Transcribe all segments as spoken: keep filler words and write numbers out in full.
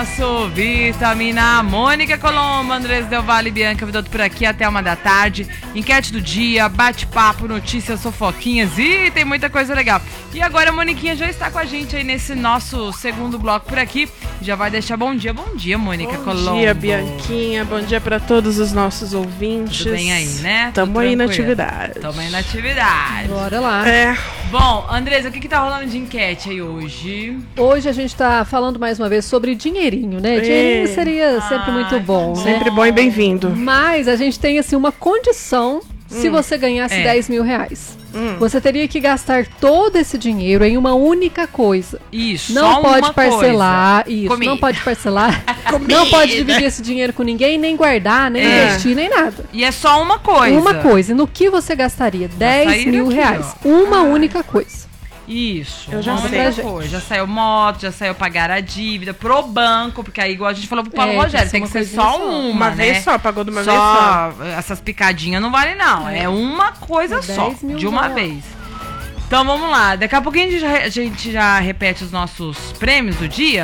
Nosso Vitamina, Mônica Colombo, Andrés Del Valle e Bianca Vidotto por aqui até uma da tarde. Enquete do dia, bate-papo, notícias, fofoquinhas e tem muita coisa legal. E agora a Moniquinha já está com a gente aí nesse nosso segundo bloco por aqui. Já vai deixar bom dia. Bom dia, Mônica bom Colombo. Bom dia, Bianquinha. Bom dia para todos os nossos ouvintes. Tudo bem aí, né? Tamo aí na atividade. Tamo aí na atividade. Bora lá. É. Bom, Andresa, o que que tá rolando de enquete aí hoje? Hoje a gente tá falando mais uma vez sobre dinheirinho, né? Dinheirinho seria ah, sempre muito bom, né? Sempre bom e bem-vindo. Mas a gente tem, assim, uma condição se hum. você ganhasse é. dez mil reais. Hum. Você teria que gastar todo esse dinheiro em uma única coisa. Isso, não só pode uma parcelar, coisa. isso, Comida. não pode parcelar, não pode dividir esse dinheiro com ninguém, nem guardar, nem é. investir, nem nada. E é só uma coisa. Uma coisa. E no que você gastaria? dez mil reais. Ó. Uma ah. única coisa. Isso, eu já sei. Coisa. Já saiu moto, já saiu pagar a dívida pro banco, porque aí, igual a gente falou pro Paulo é, Rogério, tem que ser só uma, uma né? vez só, pagou de uma só, vez só. Essas picadinhas não valem não, é, é uma coisa é só, de uma reais. vez. Então vamos lá, daqui a pouquinho a gente, já, a gente já repete os nossos prêmios do dia.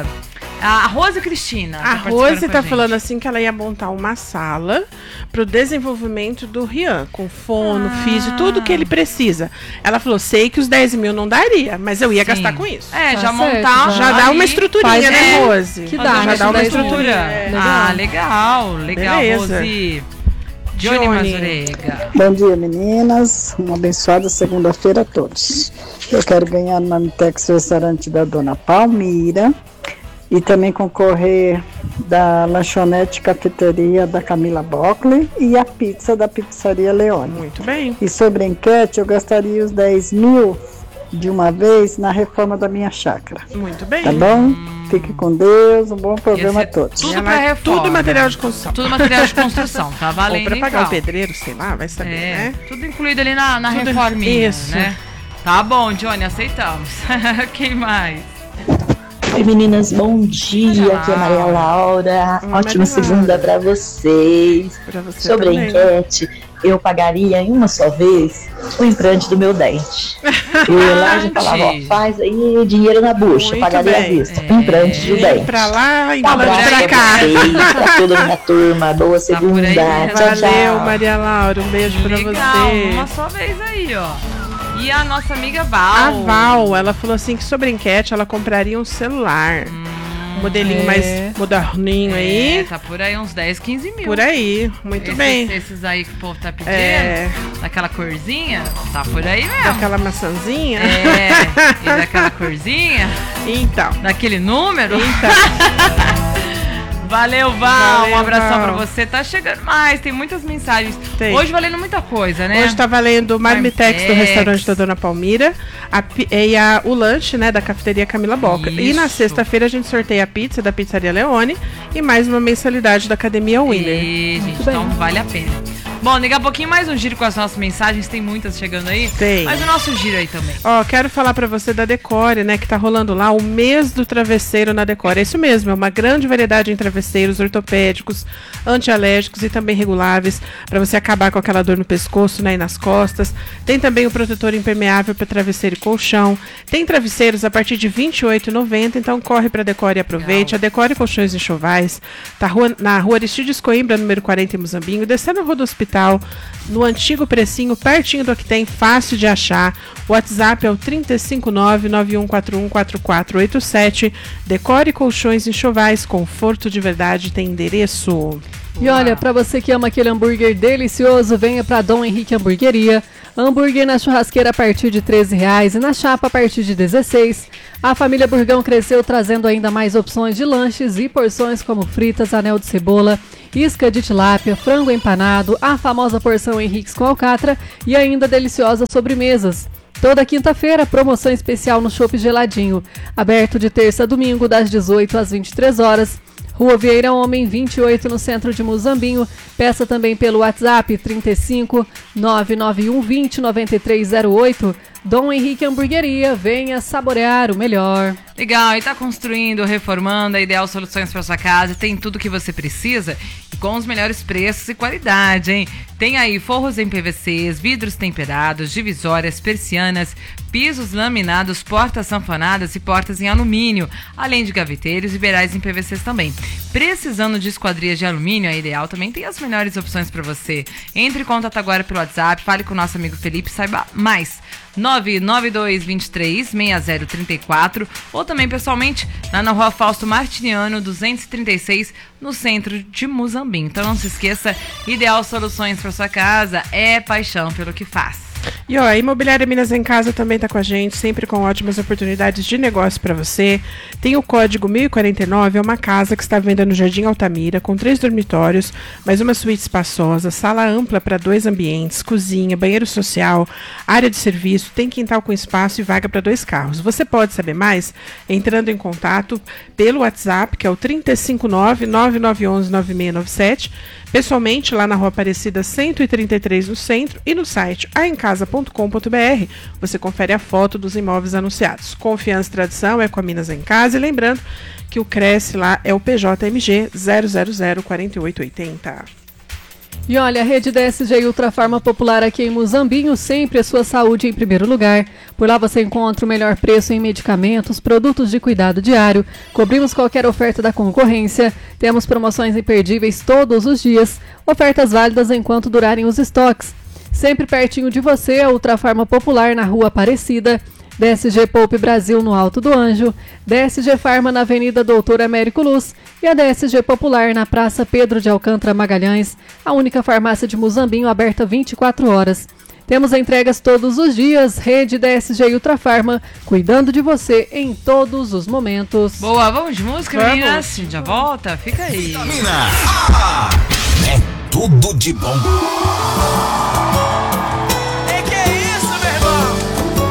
A Rose Cristina. A Rose tá falando assim que ela ia montar uma sala pro desenvolvimento do Rian, com fono, ah. físio, tudo que ele precisa. Ela falou, sei que os dez mil não daria, mas eu ia Sim. gastar com isso. É, tá já certo, montar... Já, já dá uma estruturinha, né, é, Rose? Que dá, já dá uma estrutura. É. Ah, legal, legal, Beleza. Rose. Johnny, Johnny Mazurega. Bom dia, meninas. Uma abençoada segunda-feira a todos. Eu quero ganhar no Mamitex Restaurante da Dona Palmira e também concorrer da lanchonete cafeteria da Camila Bockley e a pizza da Pizzaria Leone. Muito bem. E sobre a enquete, eu gastaria os dez mil de uma vez na reforma da minha chácara. Muito bem. Tá bom? Fique com Deus, um bom programa a todos. Tudo pra reforma. Tudo material de construção. Tudo material de construção, tá valendo. Ou pra pagar igual. o pedreiro, sei lá, vai saber, é, né? Tudo incluído ali na, na tudo reforminha, isso. né? Tá bom, Johnny, aceitamos. Quem mais? Oi, meninas, bom dia. Aqui é a Maria Laura. Olá, Ótima Maria segunda Laura. pra vocês. Pra você Sobre também. a enquete, eu pagaria em uma só vez o implante do meu dente. Eu ia lá e falava, ó, faz aí dinheiro na bucha, Muito pagaria bem. à vista, é. implante do dente. Pra lá e Um abraço pra cá. Vocês, pra toda a minha turma, boa segunda. Tá aí, tchau, tchau. Valeu, Maria Laura, um beijo pra Legal, você. uma só vez aí, ó. E a nossa amiga Val. A Val, ela falou assim que sobre a enquete ela compraria um celular. Hum, um modelinho é. mais moderninho é, aí. Tá por aí uns dez, quinze mil. Por aí, muito esses, bem. Esses aí que o povo tá pedindo, É. daquela corzinha, tá por aí mesmo. Daquela maçãzinha. É, e daquela corzinha, Então. daquele número. Então. Valeu, Val. Valeu, um abração Val. pra você. Tá chegando mais, tem muitas mensagens. Tem. Hoje valendo muita coisa, né? Hoje tá valendo o Marmitex do Marmitex. restaurante da Dona Palmira a, e a, o lanche, né, da cafeteria Camila Boca. E na Isso. sexta-feira a gente sorteia a pizza da Pizzaria Leone e mais uma mensalidade da Academia Winner. E, gente, então vale a pena. Bom, daqui a pouquinho mais um giro com as nossas mensagens, tem muitas chegando aí. Tem. Mas o nosso giro aí também. Ó, quero falar pra você da Decore, né, que tá rolando lá o mês do travesseiro na Decore. É isso mesmo, é uma grande variedade em travesseiros ortopédicos, antialérgicos e também reguláveis, pra você acabar com aquela dor no pescoço, né, e nas costas. Tem também o protetor impermeável para travesseiro e colchão. Tem travesseiros a partir de vinte e oito reais e noventa centavos, então corre pra Decore e aproveite. Legal. A Decore Colchões e Enxovais tá rua, na rua Aristides Coimbra, número quarenta em Muzambinho, descendo a rua do hospital, no antigo precinho, pertinho do que tem, fácil de achar. O WhatsApp é o três cinco nove, nove um quatro um, quatro quatro oito sete. Decore Colchões e Enxovais, conforto de verdade, tem endereço. E olha, pra você que ama aquele hambúrguer delicioso, venha pra Dom Henrique Hamburgueria. Hambúrguer na churrasqueira a partir de treze reais e na chapa a partir de dezesseis. A família Burgão cresceu trazendo ainda mais opções de lanches e porções como fritas, anel de cebola, isca de tilápia, frango empanado, a famosa porção Henriques com alcatra e ainda deliciosas sobremesas. Toda quinta-feira, promoção especial no Chopp Geladinho. Aberto de terça a domingo, das dezoito às vinte e três horas. Rua Vieira Homem, vinte e oito, no centro de Muzambinho. Peça também pelo WhatsApp trinta e cinco, nove nove um vinte, noventa e três zero oito. Dom Henrique Hamburgueria, venha saborear o melhor. Legal, e tá construindo, reformando a Ideal Soluções para sua casa. Tem tudo que você precisa e com os melhores preços e qualidade, hein? Tem aí forros em P V Cs, vidros temperados, divisórias, persianas, pisos laminados, portas sanfonadas e portas em alumínio, além de gaveteiros e beirais em P V Cs também. Precisando de esquadrias de alumínio, a Ideal também tem as melhores opções para você. Entre em contato agora pelo WhatsApp, fale com o nosso amigo Felipe, saiba mais. nove nove dois dois três seis zero três quatro ou também pessoalmente lá na Rua Fausto Martiniano duzentos e trinta e seis, no centro de Muzambinho. Então não se esqueça, Ideal Soluções para sua casa é paixão pelo que faz. E ó, a Imobiliária Minas em Casa também tá com a gente, sempre com ótimas oportunidades de negócio para você. Tem o código mil e quarenta e nove, é uma casa que está vendendo no Jardim Altamira, com três dormitórios, mais uma suíte espaçosa, sala ampla para dois ambientes, cozinha, banheiro social, área de serviço, tem quintal com espaço e vaga para dois carros. Você pode saber mais entrando em contato pelo WhatsApp, que é o trinta e cinco nove, nove nove um um, nove seis nove sete, pessoalmente lá na Rua Aparecida cento e trinta e três no centro, e no site a em casa ponto com ponto b r você confere a foto dos imóveis anunciados. Confiança e tradição é com a Minas em Casa, e lembrando que o Cresce lá é o P J M G zero zero zero quatro oito oito zero. E olha, a rede D S G Ultrafarma Popular aqui em Muzambinho, sempre a sua saúde em primeiro lugar. Por lá você encontra o melhor preço em medicamentos, produtos de cuidado diário, cobrimos qualquer oferta da concorrência, temos promoções imperdíveis todos os dias, ofertas válidas enquanto durarem os estoques. Sempre pertinho de você, a Ultrafarma Popular na Rua Aparecida, D S G Poupe Brasil no Alto do Anjo, D S G Farma na Avenida Doutor Américo Luz e a D S G Popular na Praça Pedro de Alcântara Magalhães, a única farmácia de Muzambinho aberta vinte e quatro horas. Temos entregas todos os dias, rede D S G Ultrafarma, cuidando de você em todos os momentos. Boa, vamos de música, Vamos. meninas? A gente já volta? Fica aí. Vitamina A é tudo de bom.